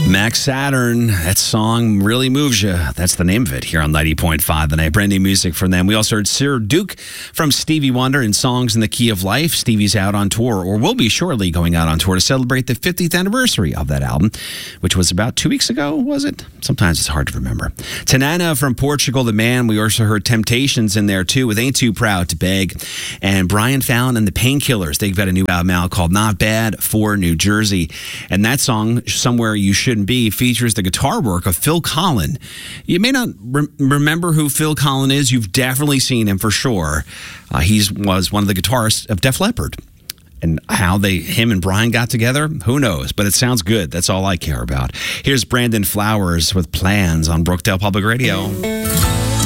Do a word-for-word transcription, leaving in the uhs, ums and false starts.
Max Saturn, that song really moves you. That's the name of it here on ninety point five The Night. Brand new music from them. We also heard Sir Duke from Stevie Wonder in Songs in the Key of Life. Stevie's out on tour, or will be shortly going out on tour to celebrate the fiftieth anniversary of that album, which was about two weeks ago, was it? Sometimes it's hard to remember. Tanana from Portugal, The Man. We also heard Temptations in there too with Ain't Too Proud to Beg. And Brian Fallon and the Painkillers. They've got a new album out called Not Bad for New Jersey. And that song, Somewhere You Shouldn't Be, features the guitar work of Phil Collen. You may not re- remember who Phil Collen is. You've definitely seen him for sure. Uh, he was one of the guitarists of Def Leppard. And how they, him and Brian got together, who knows? But it sounds good. That's all I care about. Here's Brandon Flowers with Plans on Brookdale Public Radio.